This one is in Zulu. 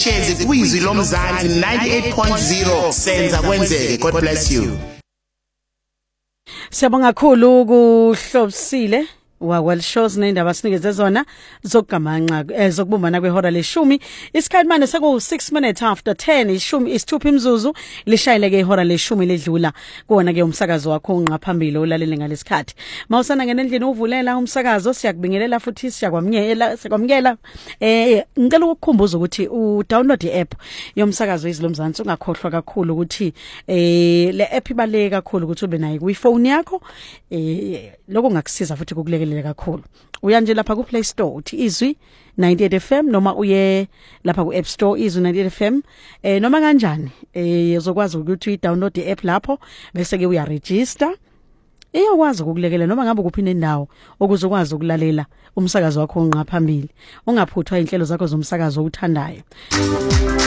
uhlezi kwizwi lomzansi 98.0 senza kwenzeke. God bless you. Siyabonga kakhulu kuhlobisile Well shows nendaba sinikeze zona zokugamanqa zokubumbana kwehora leshumi isikhathi manje seku 6 minutes after 10 ishumi isithupha imzuzu lishayeleke ihora leshumi ledlula kuona ke umsakazo wakho unqaphambili olalele ngalesikhathi mawusana ngene endlini uvulela umsakazo siyakubingelela futhi siyakwamukela ngicela ukukhumbuza ukuthi udownload i-app yomsakazo izilomzansi ungakhohlwa kakhulu ukuthi le app ibaleke kakhulu ukuthi ube nayo kwi-phone yakho lokho ngakusiza futhi kukuleke kakhulu uya nje lapha ku Play Store uthi izwi 98 FM noma uye lapha ku App Store izwi 98 FM noma kanjani uzokwazi ukuthi udownload i-app lapho bese ke uya register iyokwazi ukukulekela noma ngabe kuphi nendawo okuzokwazi ukulalela umsakazo wakho onqaphambili ungaphuthwa inhlelo zakho zomsakazo uthandayo